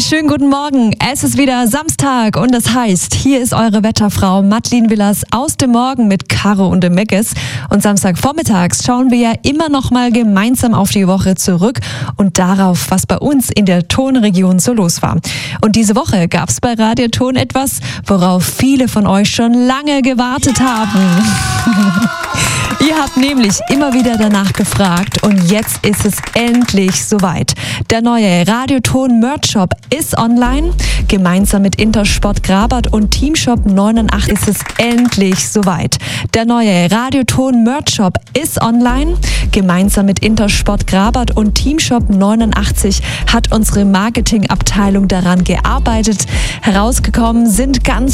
schönen guten Morgen. Es ist wieder Samstag und das heißt, hier ist eure Wetterfrau Madeleine Willers aus dem Morgen mit Caro und dem Meckes. Und Samstagvormittags schauen wir ja immer noch mal gemeinsam auf die Woche zurück und darauf, was bei uns in der Tonregion so los war. Und diese Woche gab es bei Radio Ton etwas, worauf viele von euch schon lange gewartet haben. Ihr habt nämlich immer wieder danach gefragt und jetzt ist es endlich soweit. Der neue Radio Ton Merch Shop ist online. Gemeinsam mit Intersport Grabert und Teamshop 89 ist es endlich soweit. Der neue Radio Ton Merch Shop ist online. Gemeinsam mit Intersport Grabert und Teamshop 89 hat unsere Marketingabteilung daran gearbeitet. Herausgekommen sind ganz